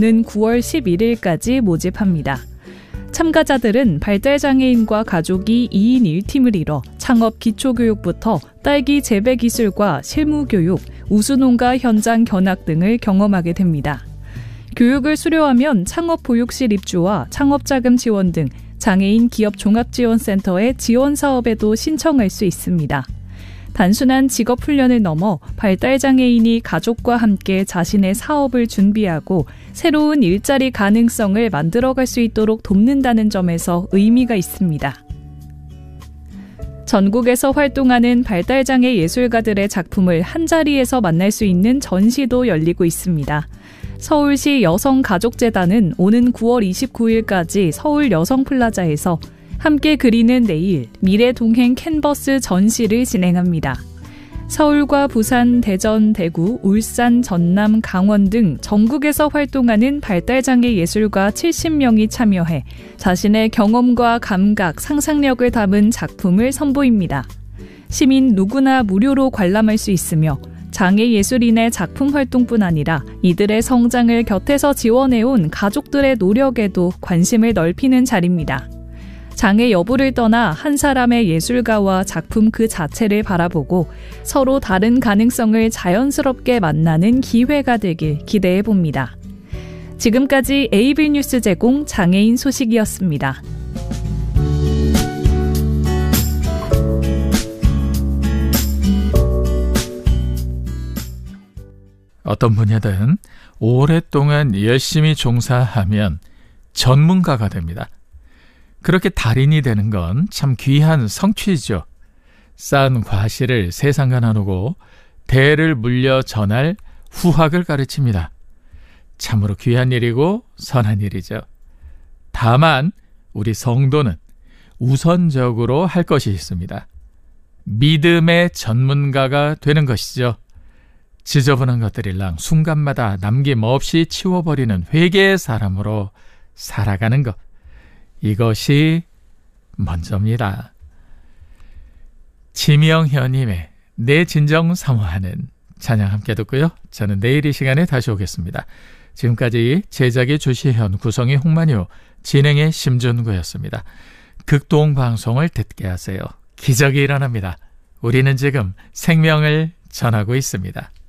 오는 9월 11일까지 모집합니다. 참가자들은 발달장애인과 가족이 2인 1팀을 이뤄 창업 기초교육부터 딸기 재배 기술과 실무교육, 우수농가 현장 견학 등을 경험하게 됩니다. 교육을 수료하면 창업보육실 입주와 창업자금 지원 등 장애인 기업 종합지원센터의 지원사업에도 신청할 수 있습니다. 단순한 직업훈련을 넘어 발달장애인이 가족과 함께 자신의 사업을 준비하고 새로운 일자리 가능성을 만들어갈 수 있도록 돕는다는 점에서 의미가 있습니다. 전국에서 활동하는 발달장애 예술가들의 작품을 한자리에서 만날 수 있는 전시도 열리고 있습니다. 서울시 여성가족재단은 오는 9월 29일까지 서울 여성플라자에서 함께 그리는 내일 미래동행 캔버스 전시를 진행합니다. 서울과 부산, 대전, 대구, 울산, 전남, 강원 등 전국에서 활동하는 발달장애 예술가 70명이 참여해 자신의 경험과 감각, 상상력을 담은 작품을 선보입니다. 시민 누구나 무료로 관람할 수 있으며 장애 예술인의 작품 활동뿐 아니라 이들의 성장을 곁에서 지원해온 가족들의 노력에도 관심을 넓히는 자리입니다. 장애 여부를 떠나 한 사람의 예술가와 작품 그 자체를 바라보고 서로 다른 가능성을 자연스럽게 만나는 기회가 되길 기대해 봅니다. 지금까지 AB뉴스 제공 장애인 소식이었습니다. 어떤 분야든 오랫동안 열심히 종사하면 전문가가 됩니다. 그렇게 달인이 되는 건 참 귀한 성취죠. 쌓은 과실을 세상과 나누고 대를 물려 전할 후학을 가르칩니다. 참으로 귀한 일이고 선한 일이죠. 다만 우리 성도는 우선적으로 할 것이 있습니다. 믿음의 전문가가 되는 것이죠. 지저분한 것들일랑 순간마다 남김없이 치워버리는 회개의 사람으로 살아가는 것. 이것이 먼저입니다. 지명현님의 내 진정 사모하는 찬양 함께 듣고요. 저는 내일 이 시간에 다시 오겠습니다. 지금까지 제작의 조시현, 구성의 홍만효, 진행의 심준구였습니다. 극동방송을 듣게 하세요. 기적이 일어납니다. 우리는 지금 생명을 전하고 있습니다.